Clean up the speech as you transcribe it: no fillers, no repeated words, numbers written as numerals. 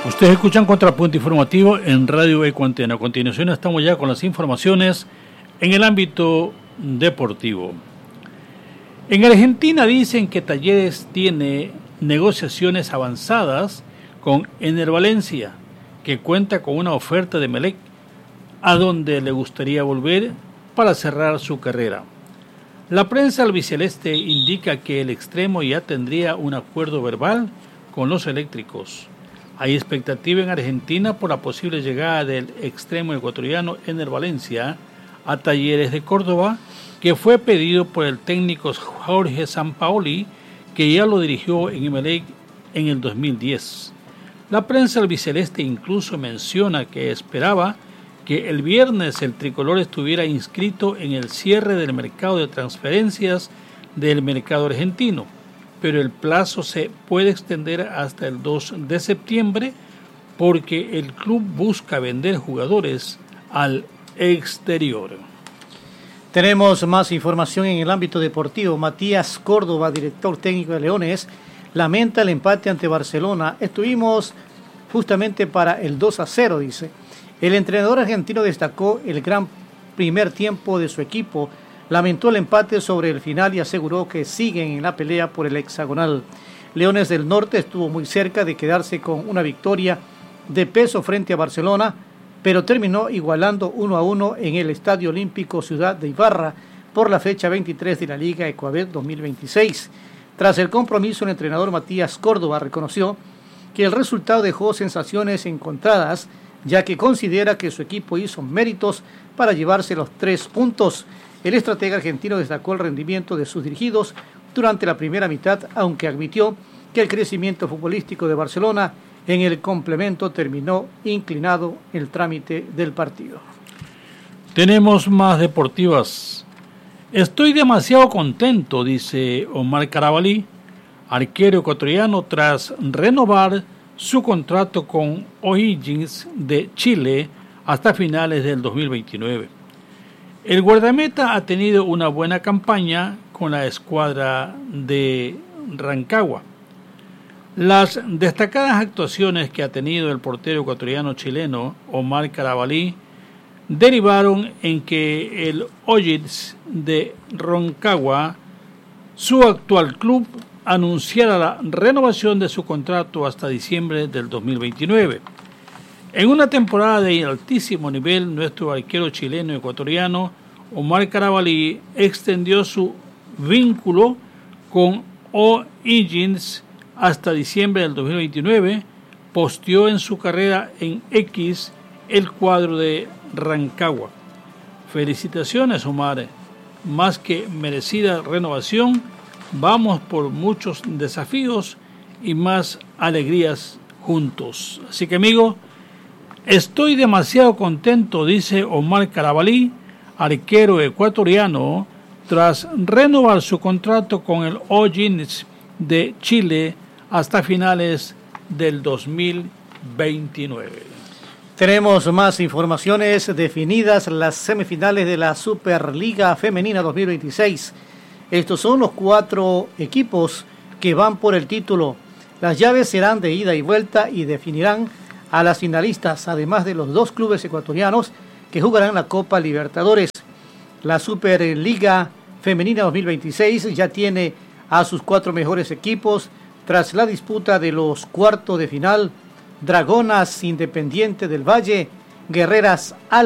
Ustedes escuchan Contrapunto Informativo en Radio Ecuantena. A continuación estamos ya con las informaciones en el ámbito deportivo. En Argentina dicen que Talleres tiene negociaciones avanzadas con Ener Valencia, que cuenta con una oferta de Emelec, a donde le gustaría volver para cerrar su carrera. La prensa albiceleste indica que el extremo ya tendría un acuerdo verbal con los eléctricos. Hay expectativa en Argentina por la posible llegada del extremo ecuatoriano Ener Valencia a Talleres de Córdoba, que fue pedido por el técnico Jorge Sampaoli, que ya lo dirigió en Emelec en el 2010. La prensa albiceleste incluso menciona que esperaba que el viernes el tricolor estuviera inscrito en el cierre del mercado de transferencias del mercado argentino, pero el plazo se puede extender hasta el 2 de septiembre porque el club busca vender jugadores al exterior. Tenemos más información en el ámbito deportivo. Matías Córdoba, director técnico de Leones, lamenta el empate ante Barcelona. Estuvimos justamente para el 2-0, dice. El entrenador argentino destacó el gran primer tiempo de su equipo, lamentó el empate sobre el final y aseguró que siguen en la pelea por el hexagonal. Leones del Norte estuvo muy cerca de quedarse con una victoria de peso frente a Barcelona, pero terminó igualando 1-1 en el Estadio Olímpico Ciudad de Ibarra por la fecha 23 de la Liga Ecuabet 2026. Tras el compromiso, el entrenador Matías Córdoba reconoció que el resultado dejó sensaciones encontradas, ya que considera que su equipo hizo méritos para llevarse los 3 puntos. El estratega argentino destacó el rendimiento de sus dirigidos durante la primera mitad, aunque admitió que el crecimiento futbolístico de Barcelona en el complemento terminó inclinado el trámite del partido. Tenemos más deportivas. Estoy demasiado contento, dice Omar Carabalí, arquero ecuatoriano, tras renovar su contrato con O'Higgins de Chile hasta finales del 2029. El guardameta ha tenido una buena campaña con la escuadra de Rancagua. Las destacadas actuaciones que ha tenido el portero ecuatoriano chileno Omar Carabalí derivaron en que el O'Higgins de Rancagua, su actual club, anunciara la renovación de su contrato hasta diciembre del 2029. En una temporada de altísimo nivel, nuestro arquero chileno ecuatoriano Omar Carabalí extendió su vínculo con O'Higgins hasta diciembre del 2029, posteó en su carrera en X el cuadro de Rancagua. Felicitaciones, Omar, más que merecida renovación. Vamos por muchos desafíos y más alegrías juntos. Así que, amigo, estoy demasiado contento, dice Omar Carabalí, arquero ecuatoriano, tras renovar su contrato con el O'Higgins de Chile hasta finales del 2029. Tenemos más informaciones. Definidas las semifinales de la Superliga Femenina 2026. Estos son los 4 equipos que van por el título. Las llaves serán de ida y vuelta y definirán a las finalistas, además de los 2 clubes ecuatorianos que jugarán la Copa Libertadores. La Superliga Femenina 2026 ya tiene a sus 4 mejores equipos tras la disputa de los cuartos de final: Dragonas Independiente del Valle, Guerreras